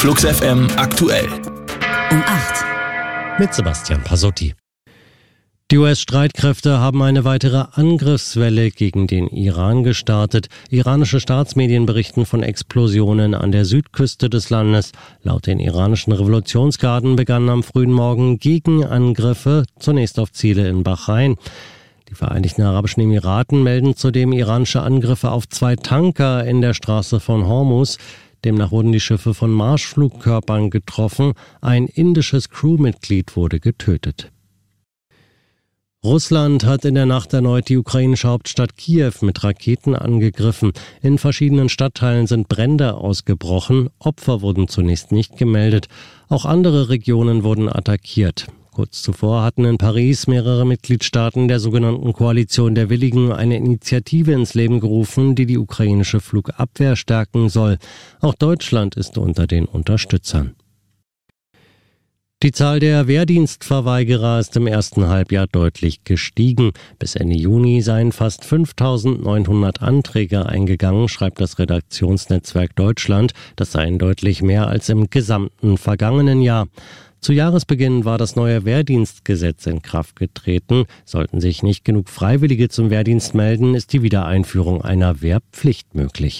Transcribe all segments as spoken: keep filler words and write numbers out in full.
Flux F M aktuell. Um acht. Mit Sebastian Pasotti. Die U S-Streitkräfte haben eine weitere Angriffswelle gegen den Iran gestartet. Iranische Staatsmedien berichten von Explosionen an der Südküste des Landes. Laut den iranischen Revolutionsgarden begannen am frühen Morgen Gegenangriffe, zunächst auf Ziele in Bahrain. Die Vereinigten Arabischen Emiraten melden zudem iranische Angriffe auf zwei Tanker in der Straße von Hormuz. Demnach wurden die Schiffe von Marschflugkörpern getroffen. Ein indisches Crewmitglied wurde getötet. Russland hat in der Nacht erneut die ukrainische Hauptstadt Kiew mit Raketen angegriffen. In verschiedenen Stadtteilen sind Brände ausgebrochen. Opfer wurden zunächst nicht gemeldet. Auch andere Regionen wurden attackiert. Kurz zuvor hatten in Paris mehrere Mitgliedstaaten der sogenannten Koalition der Willigen eine Initiative ins Leben gerufen, die die ukrainische Flugabwehr stärken soll. Auch Deutschland ist unter den Unterstützern. Die Zahl der Wehrdienstverweigerer ist im ersten Halbjahr deutlich gestiegen. Bis Ende Juni seien fast fünftausendneunhundert Anträge eingegangen, schreibt das Redaktionsnetzwerk Deutschland. Das seien deutlich mehr als im gesamten vergangenen Jahr. Zu Jahresbeginn war das neue Wehrdienstgesetz in Kraft getreten. Sollten sich nicht genug Freiwillige zum Wehrdienst melden, ist die Wiedereinführung einer Wehrpflicht möglich.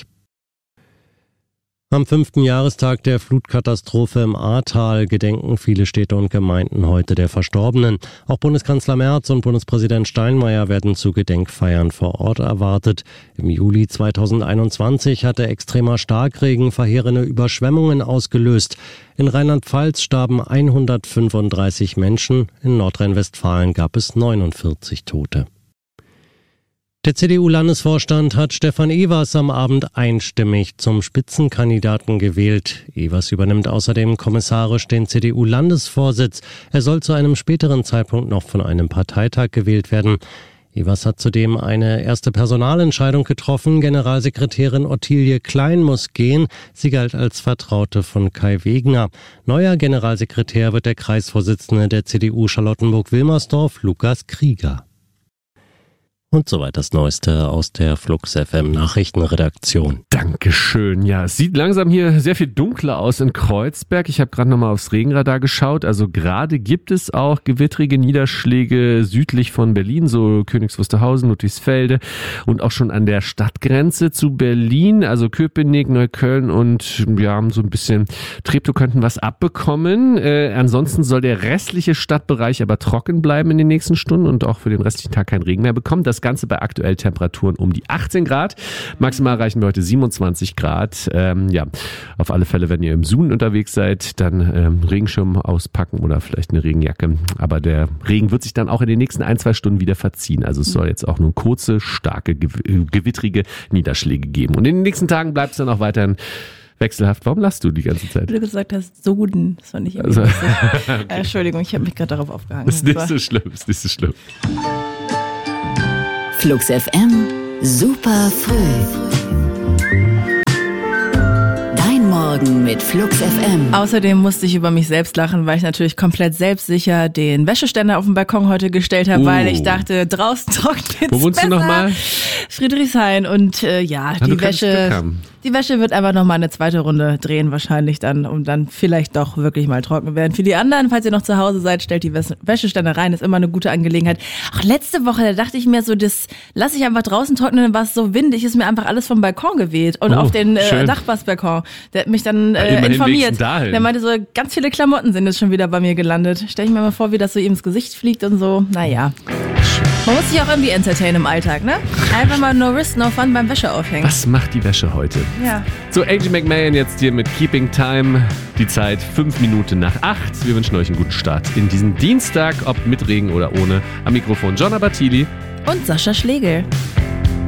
Am fünften Jahrestag der Flutkatastrophe im Ahrtal gedenken viele Städte und Gemeinden heute der Verstorbenen. Auch Bundeskanzler Merz und Bundespräsident Steinmeier werden zu Gedenkfeiern vor Ort erwartet. Im Juli zweitausendeinundzwanzig hatte extremer Starkregen verheerende Überschwemmungen ausgelöst. In Rheinland-Pfalz starben hundertfünfunddreißig Menschen, in Nordrhein-Westfalen gab es neunundvierzig Tote. Der C D U-Landesvorstand hat Stefan Evers am Abend einstimmig zum Spitzenkandidaten gewählt. Evers übernimmt außerdem kommissarisch den C D U-Landesvorsitz. Er soll zu einem späteren Zeitpunkt noch von einem Parteitag gewählt werden. Evers hat zudem eine erste Personalentscheidung getroffen. Generalsekretärin Ottilie Klein muss gehen. Sie galt als Vertraute von Kai Wegner. Neuer Generalsekretär wird der Kreisvorsitzende der C D U Charlottenburg-Wilmersdorf, Lukas Krieger. Und soweit das Neueste aus der Flux F M Nachrichtenredaktion. Dankeschön. Ja, es sieht langsam hier sehr viel dunkler aus in Kreuzberg. Ich habe gerade nochmal aufs Regenradar geschaut. Also gerade gibt es auch gewittrige Niederschläge südlich von Berlin, so Königs Wusterhausen, Ludwigsfelde und auch schon an der Stadtgrenze zu Berlin. Also Köpenick, Neukölln und ja, so ein bisschen Treptow könnten was abbekommen. Äh, ansonsten soll der restliche Stadtbereich aber trocken bleiben in den nächsten Stunden und auch für den restlichen Tag kein Regen mehr bekommen. Das Ganze bei aktuell Temperaturen um die achtzehn Grad. Maximal erreichen wir heute siebenundzwanzig Grad. Ähm, ja, auf alle Fälle, wenn ihr im Süden unterwegs seid, dann ähm, Regenschirm auspacken oder vielleicht eine Regenjacke. Aber der Regen wird sich dann auch in den nächsten ein, zwei Stunden wieder verziehen. Also es soll jetzt auch nur kurze, starke, gewittrige Niederschläge geben. Und in den nächsten Tagen bleibt es dann auch weiterhin wechselhaft. Warum lachst du die ganze Zeit? Weil du gesagt hast, Suden. Das fand ich irgendwie also, okay. äh, Entschuldigung, ich habe mich gerade darauf aufgehangen. Ist nicht so schlimm, ist nicht so schlimm. Flux F M, super früh. Dein Morgen mit Flux F M. Außerdem musste ich über mich selbst lachen, weil ich natürlich komplett selbstsicher den Wäscheständer auf den Balkon heute gestellt habe, oh. weil ich dachte, draußen trocknet Wo wohnst besser. du nochmal? Friedrichshain und äh, ja, ja, die Wäsche, die Wäsche wird einfach nochmal eine zweite Runde drehen wahrscheinlich dann, um dann vielleicht doch wirklich mal trocken werden. Für die anderen, falls ihr noch zu Hause seid, stellt die Wäscheständer rein, ist immer eine gute Angelegenheit. Auch letzte Woche, da dachte ich mir so, das lasse ich einfach draußen trocknen, dann war es so windig, ist mir einfach alles vom Balkon geweht und oh, auf den äh, schön. Nachbarsbalkon. Der hat mich dann äh, ja, informiert. Der meinte so, ganz viele Klamotten sind jetzt schon wieder bei mir gelandet. Stell ich mir mal vor, wie das so ihm ins Gesicht fliegt und so. Naja. Man muss sich auch irgendwie entertainen im Alltag, ne? Einfach mal no risk, no fun beim Wäsche aufhängen. Was macht die Wäsche heute? Ja. So, Angie McMahon jetzt hier mit Keeping Time. Die Zeit fünf Minuten nach acht. Wir wünschen euch einen guten Start in diesen Dienstag, ob mit Regen oder ohne. Am Mikrofon John Abatili und Sascha Schlegel.